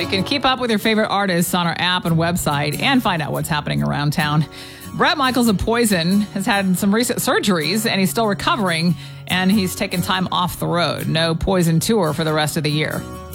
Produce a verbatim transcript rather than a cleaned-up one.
You can keep up with your favorite artists on our app and website and find out what's happening around town. Bret Michaels of Poison has had some recent surgeries and he's still recovering, and he's taken time off the road. No Poison tour for the rest of the year.